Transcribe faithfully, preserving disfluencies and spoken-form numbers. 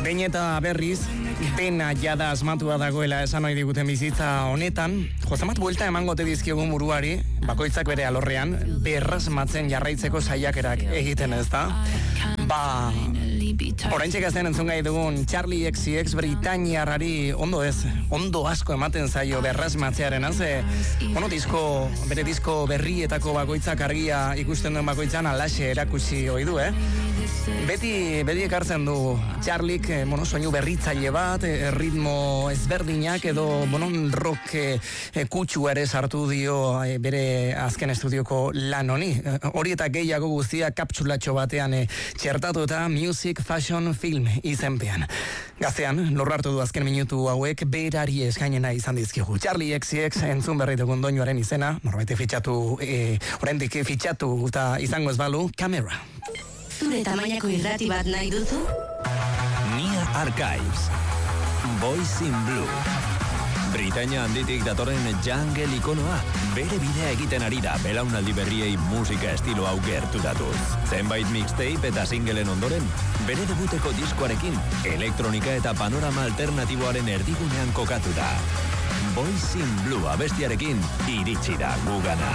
Behin eta berriz, dena jada asmatua dagoela esan nahi diguten bizitza honetan, jozamat buelta emangote dizkiogun buruari, bakoitzak bere alorrean, berrasmatzen jarraitzeko saiakerak egiten ez da. Ba, orain txekazten entzun gai dugun Charli X C X Britainiarrari ondo ez, ondo asko ematen zaio berrasmatzearen, ze, bueno, disko, bere disko berrietako bakoitzak argia ikusten duen bakoitzan alaxe erakusi ohi du, eh? Beti, beti ekartzen du Charlik, eh, bueno, soinu berritzaile bat, eh, ritmo ezberdinak edo, bueno, rock eh, kutsu ere sartu dio eh, bere azken estudioko lan honi. Eh, hori eta gehiago guztia kapsulatxo batean eh, txertatu eta Music Fashion Film izenpean. Gaztean, lorrartu du azken minutu hauek berari eskainena izan dizkigu. Charli X C X entzun berritugun doinuaren izena, norbait fitxatu, eh, oraindik fitxatu eta izango ez balu, Camera. Zure tamainako irrati bat nahi duzu? Nia Archives, Boys in Blue. Britainia handitik datorren jungle ikonoa, bere bidea egiten ari da belaunaldi berriei musika estilo hau gertutatuz. Zenbait mixtape eta singleen ondoren, bere debuteko diskoarekin, elektronika eta panorama alternatiboaren erdigunean kokatu da. Boys in Blue abestiarekin iritsi da gugana.